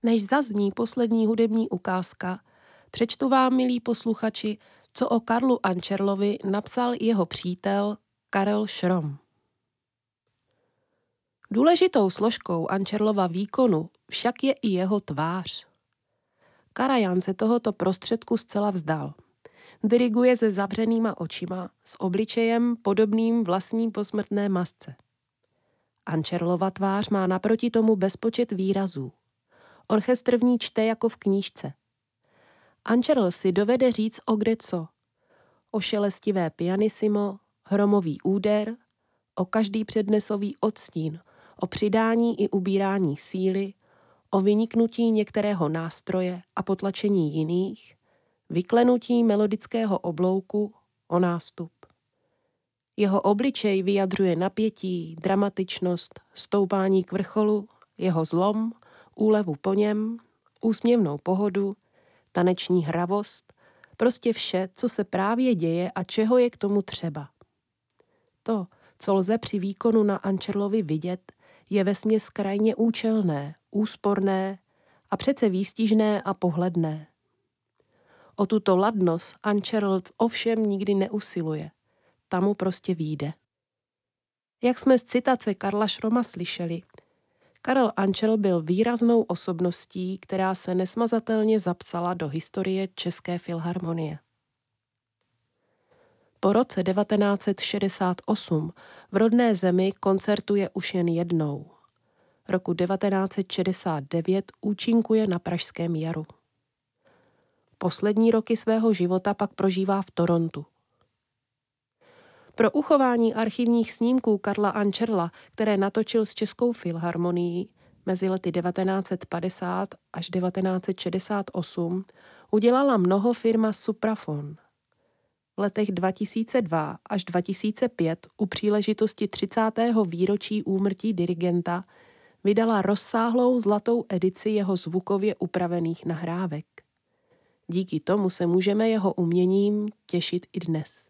Než zazní poslední hudební ukázka, přečtu vám, milí posluchači, co o Karlu Ančerlovi napsal jeho přítel Karel Schromm. Důležitou složkou Ančerlova výkonu však je i jeho tvář. Karajan se tohoto prostředku zcela vzdal. Diriguje se zavřenýma očima, s obličejem podobným vlastní posmrtné masce. Ančerlova tvář má naproti tomu bezpočet výrazů. Orchestr v ní čte jako v knížce. Ančerl si dovede říct o kdeco. O šelestivé pianissimo, hromový úder, o každý přednesový odstín, o přidání i ubírání síly, o vyniknutí některého nástroje a potlačení jiných, vyklenutí melodického oblouku, o nástup. Jeho obličej vyjadřuje napětí, dramatičnost, stoupání k vrcholu, jeho zlom, úlevu po něm, úsměvnou pohodu, taneční hravost, prostě vše, co se právě děje a čeho je k tomu třeba. To, co lze při výkonu na Ančerlovi vidět, je vesměs krajně účelné, úsporné a přece výstižné a pohledné. O tuto ladnost Ančerl ovšem nikdy neusiluje. Ta mu prostě vyjde. Jak jsme z citace Karla Schromma slyšeli, Karel Ančerl byl výraznou osobností, která se nesmazatelně zapsala do historie České filharmonie. Po roce 1968 v rodné zemi koncertuje už jen jednou. Roku 1969 účinkuje na Pražském jaru. Poslední roky svého života pak prožívá v Torontu. Pro uchování archivních snímků Karla Ančerla, které natočil s Českou filharmonií mezi lety 1950 až 1968, udělala mnoho firma Supraphon. V letech 2002 až 2005 u příležitosti 30. výročí úmrtí dirigenta vydala rozsáhlou zlatou edici jeho zvukově upravených nahrávek. Díky tomu se můžeme jeho uměním těšit i dnes.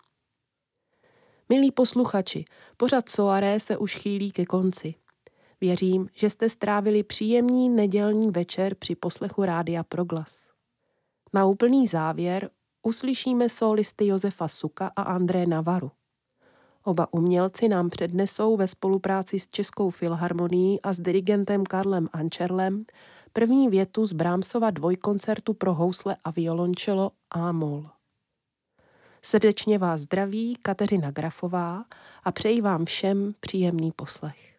Milí posluchači, pořad Soirée se už chýlí ke konci. Věřím, že jste strávili příjemný nedělní večer při poslechu Rádia Proglas. Na úplný závěr uslyšíme sólisty Josefa Suka a André Navaru. Oba umělci nám přednesou ve spolupráci s Českou filharmonií a s dirigentem Karlem Ančerlem první větu z Brahmsova dvojkoncertu pro housle a violoncello A-moll. Srdečně vás zdraví Kateřina Grafová a přeji vám všem příjemný poslech.